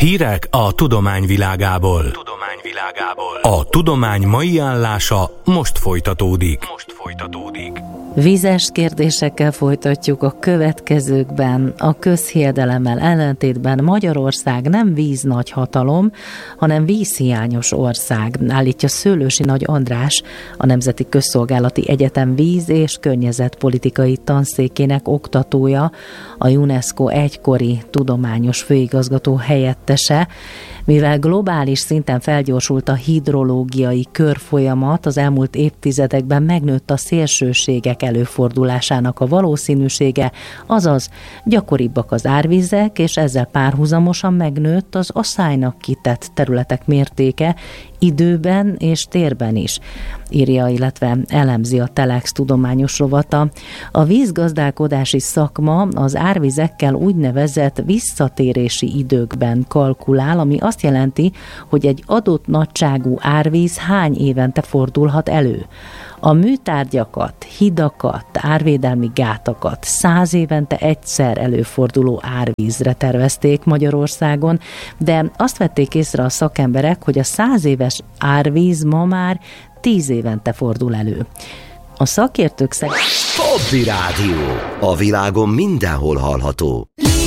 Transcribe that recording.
Hírek a tudomány világából. A tudomány mai állása most folytatódik. Vízes kérdésekkel folytatjuk a következőkben. A közhiedelemmel ellentétben Magyarország nem víznagyhatalom, hanem vízhiányos ország, állítja Szőlősi Nagy András, a Nemzeti Közszolgálati Egyetem víz- és környezetpolitikai tanszékének oktatója, a UNESCO egykori tudományos főigazgató helyettese. Mivel globális szinten felgyorsult a hidrológiai körfolyamat, az elmúlt évtizedekben megnőtt a szélsőségek előfordulásának a valószínűsége, azaz gyakoribbak az árvizek, és ezzel párhuzamosan megnőtt az aszálynak kitett területek mértéke, időben és térben is, írja, illetve elemzi a Telex tudományos rovata. A vízgazdálkodási szakma az árvizekkel úgynevezett visszatérési időkben kalkulál, ami azt jelenti, hogy egy adott nagyságú árvíz hány évente fordulhat elő. A műtárgyakat, hidakat, árvédelmi gátakat 100 évente egyszer előforduló árvízre tervezték Magyarországon, de azt vették észre a szakemberek, hogy a 100 éves árvíz ma már 10 évente fordul elő. A szakértők szerint... Hobby Rádió. A világon mindenhol hallható.